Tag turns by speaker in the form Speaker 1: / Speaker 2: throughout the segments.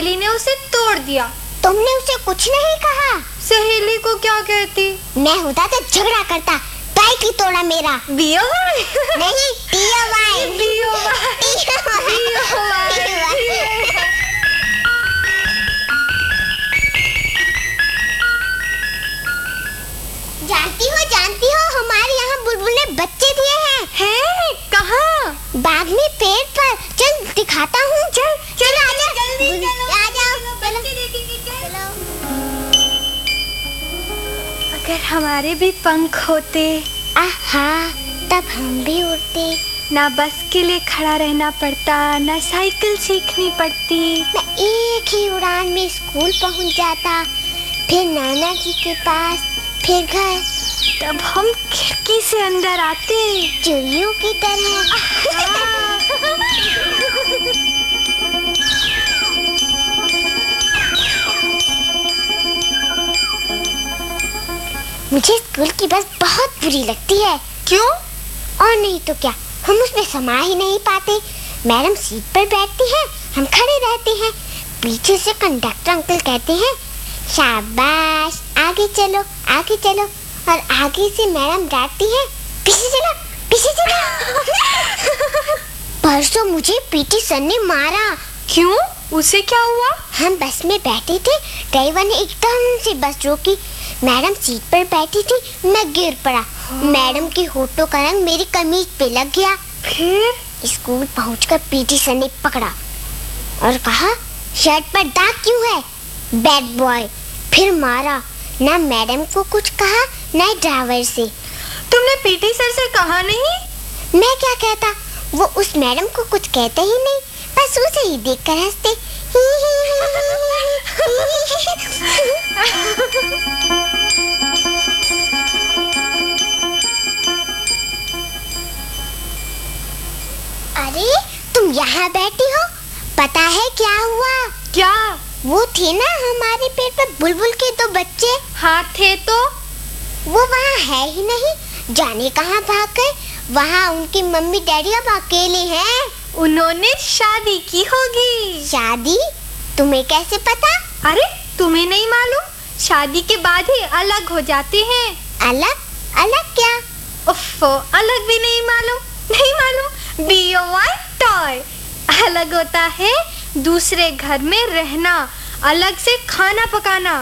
Speaker 1: सहेली ने उसे तोड़ दिया।
Speaker 2: तुमने उसे कुछ नहीं कहा?
Speaker 1: सहेली को क्या कहती?
Speaker 2: मैं होता तो झगड़ा करता, ताई की तोड़ा मेरा।
Speaker 1: बीओवाई
Speaker 2: नहीं, टीओवाई। जानती हो हमारे यहाँ बुलबुल ने बच्चे दिए हैं।
Speaker 1: हैं? कहाँ?
Speaker 2: बाग में पेड़ पर। चल दिखाता हूँ। चल आजा,
Speaker 1: जल्दी चलो।
Speaker 2: आ जाओ,
Speaker 1: बच्चे देखेंगे। चलो। अगर हमारे भी पंख होते,
Speaker 2: आहा, तब हम भी उड़ते।
Speaker 1: ना बस के लिए खड़ा रहना पड़ता, ना साइकिल सीखनी पड़ती।
Speaker 2: मैं एक ही उड़ान में स्कूल पहुँच जाता, फिर नाना जी के पास, फिर घर।
Speaker 1: तब हम खिड़की से अंदर आते,
Speaker 2: चिड़ियों की तरह। मुझे स्कूल की बस बहुत बुरी लगती है।
Speaker 1: क्यों?
Speaker 2: और नहीं तो क्या, हम उसमें समा ही नहीं पाते। मैडम सीट पर बैठती है, हम खड़े रहते हैं। पीछे से कंडक्टर अंकल कहते हैं, शाबाश, आगे चलो, आगे चलो। और आगे से मैडम डांटती है, पीछे चलो, पीछे चलो। परसों मुझे पीटी सर ने मारा।
Speaker 1: क्यों? उसे क्या हुआ?
Speaker 2: हम बस में बैठे थे, ड्राइवर ने एकदम से बस रोकी। मैडम सीट पर बैठी थी, मैं गिर पड़ा। मैडम के होठों का रंग मेरी कमीज पे लग गया।
Speaker 1: फिर
Speaker 2: स्कूल पहुंचकर पीटी सर ने पकड़ा और कहा, शर्ट पर दाग क्यों है, बैड बॉय। फिर मारा। ना मैडम को कुछ कहा, ना ड्राइवर से।
Speaker 1: तुमने पीटी सर से कहा नहीं?
Speaker 2: मैं क्या कहता, वो उस मैडम को कुछ कहते ही नहीं, बस उसे ही देखकर हंसते। अरे तुम यहाँ बैठी हो, पता है क्या हुआ?
Speaker 1: क्या?
Speaker 2: वो थे ना हमारे पेड़ पर बुलबुल के 2 बच्चे।
Speaker 1: हाँ थे तो?
Speaker 2: वो वहाँ है ही नहीं, जाने कहाँ भाग गए। वहाँ उनकी मम्मी डैडी अब अकेले हैं।
Speaker 1: उन्होंने शादी की होगी।
Speaker 2: शादी? तुम्हें कैसे पता?
Speaker 1: अरे तुम्हें नहीं मालूम? शादी के बाद ही अलग हो जाते हैं।
Speaker 2: अलग? अलग क्या?
Speaker 1: उफ़्फ़ो, अलग भी नहीं मालूम? नहीं मालूम? बीओवाई टॉय। अलग होता है दूसरे घर में रहना, अलग से खाना पकाना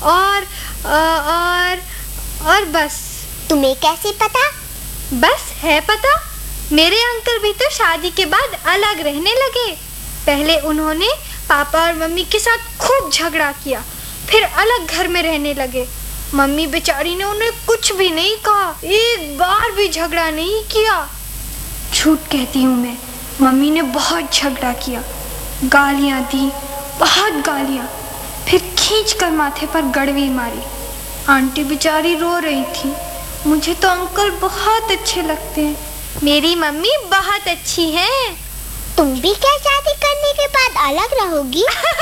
Speaker 1: और बस।
Speaker 2: तुम्हें कैसे पता?
Speaker 1: बस है पता। मेरे अंकल भी तो शादी के बाद अलग रहने लगे। पहले उन्होंने पापा और मम्मी के साथ खूब झगड़ा किया, फिर अलग घर में रहने लगे। मम्मी बेचारी ने उन्हें कुछ भी नहीं कहा, एक बार भी झगड़ा नहीं किया। झूठ कहती हूँ मैं, मम्मी ने बहुत झगड़ा किया, गालियाँ दी, बहुत गालियाँ, फिर खींचकर माथे पर गड़वी मारी। आंटी बेचारी रो रही थी। मुझे तो अंकल बहुत अच्छे लगते हैं, मेरी मम्मी बहुत अच्छी है।
Speaker 2: तुम भी क्या शादी करने के बाद अलग रहोगी?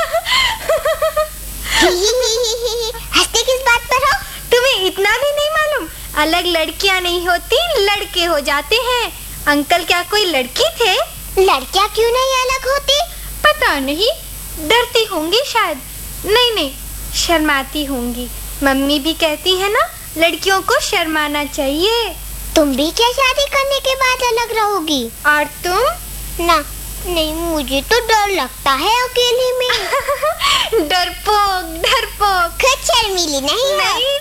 Speaker 2: हंसते किस बात पर हो?
Speaker 1: तुम्हें इतना भी नहीं मालूम? अलग लड़कियां नहीं होती, लड़के हो जाते हैं। अंकल क्या कोई लड़की थे?
Speaker 2: लड़कियां क्यों नहीं अलग होती?
Speaker 1: पता नहीं, डरती होंगी शायद। नहीं, शर्माती होंगी। मम्मी भी कहती है ना, लड़कियों को शर्माना चाहिए।
Speaker 2: तुम भी क्या शादी करने के बाद अलग रहोगी?
Speaker 1: और तुम?
Speaker 2: ना, नहीं, मुझे तो डर लगता है अकेले में।
Speaker 1: डरपोक।
Speaker 2: खुद शर्मीली नहीं?
Speaker 1: नहीं।